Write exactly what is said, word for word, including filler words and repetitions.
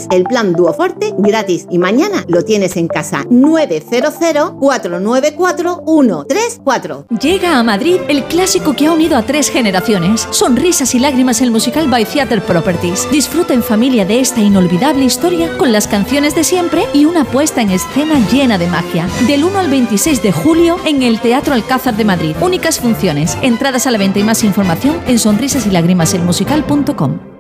el plan Duoforte gratis. Y mañana lo tienes en casa. nueve cero cero, cuatro nueve cuatro, uno tres cuatro. Llega a Madrid el clásico que ha unido a tres generaciones. Sonrisas y lágrimas, el musical by Theatre Properties. Disfruta en familia de esta inolvidable historia con las canciones de siempre y una puesta en escena llena de magia. Del uno al veintiséis de julio en el Teatro Alcázar de Madrid. Únicas funciones. Entradas a la venta y más información en sonrisas y lágrimas el musical punto com.